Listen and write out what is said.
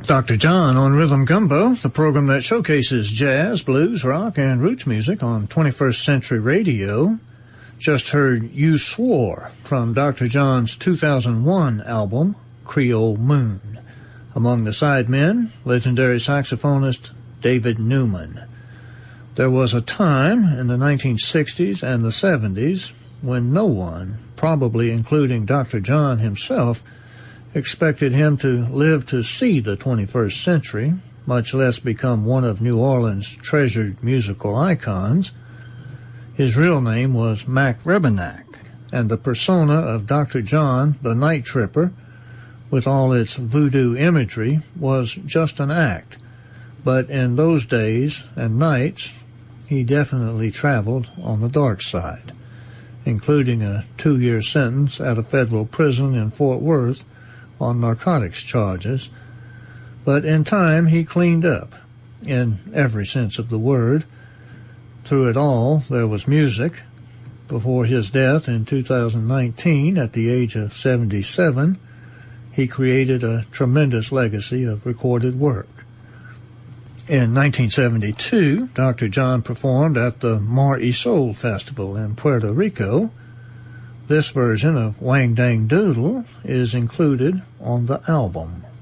Dr. John on Rhythm Gumbo, the program that showcases jazz, blues, rock, and roots music on 21st Century Radio. Just heard You Swore from Dr. John's 2001 album, Creole Moon. Among the sidemen, legendary saxophonist David Newman. There was a time in the 1960s and the 70s when no one, probably including Dr. John himself, expected him to live to see the 21st century, much less become one of New Orleans' treasured musical icons. His real name was Mac Rebennack, and the persona of Dr. John, the Night Tripper, with all its voodoo imagery, was just an act. But in those days and nights, he definitely traveled on the dark side, including a 2-year sentence at a federal prison in Fort Worth on narcotics charges. But in time, he cleaned up, in every sense of the word. Through it all, there was music. Before his death in 2019, at the age of 77, he created a tremendous legacy of recorded work. In 1972, Dr. John performed at the Mar y Sol Festival in Puerto Rico. This version of Wang Dang Doodle is included on the album.